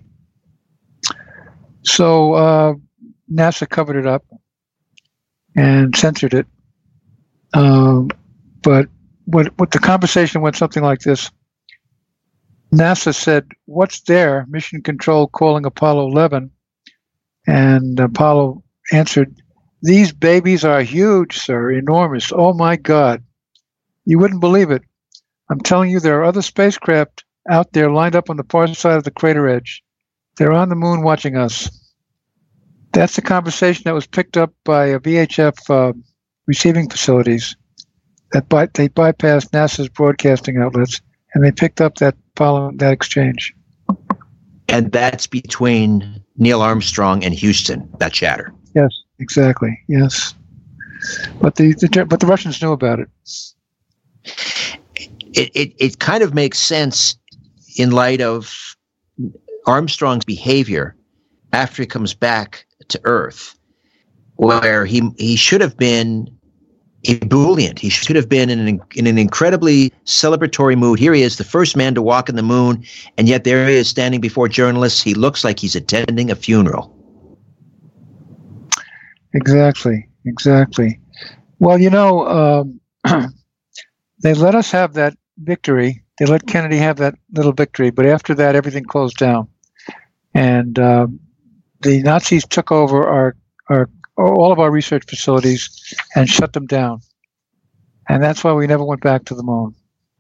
S2: So uh, NASA covered it up and censored it. Um, but what, what the conversation went something like this. NASA said, "What's there?" Mission Control calling Apollo eleven. And Apollo answered, "These babies are huge, sir, enormous. Oh, my God. You wouldn't believe it. I'm telling you, there are other spacecraft out there lined up on the far side of the crater edge. They're on the moon watching us." That's the conversation that was picked up by a V H F uh, receiving facilities. That by, they bypassed NASA's broadcasting outlets, and they picked up that following that exchange.
S1: And that's between Neil Armstrong and Houston, that chatter.
S2: Yes, exactly. Yes, but the, the but the Russians knew about it.
S1: It, it it kind of makes sense in light of Armstrong's behavior after he comes back to Earth, where he he should have been ebullient. He should have been in an in an incredibly celebratory mood. Here he is, the first man to walk on the moon, and yet there he is standing before journalists. He looks like he's attending a funeral.
S2: Exactly, exactly. Well, you know, um, they let us have that victory. They let Kennedy have that little victory, but after that, everything closed down, and uh, the Nazis took over our our all of our research facilities and shut them down. And that's why we never went back to the moon.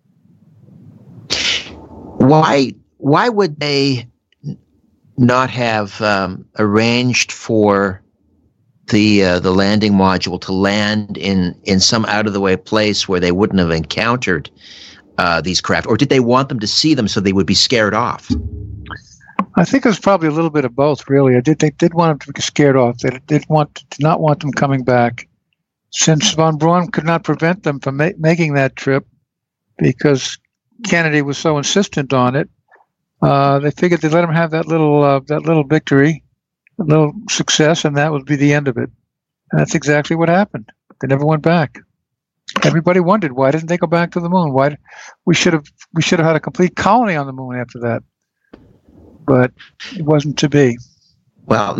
S1: Why why would they not have um, arranged for the uh, the landing module to land in, in some out-of-the-way place where they wouldn't have encountered uh, these craft? Or did they want them to see them so they would be scared off?
S2: I think it was probably a little bit of both, really. I did they did want them to be scared off. They did want did not want them coming back, since von Braun could not prevent them from ma- making that trip because Kennedy was so insistent on it. Uh, they figured they'd let him have that little uh, that little victory, a little success, and that would be the end of it. And that's exactly what happened. They never went back. Everybody wondered, why didn't they go back to the moon? Why we should have we should have had a complete colony on the moon after that, but it wasn't to be.
S1: Well,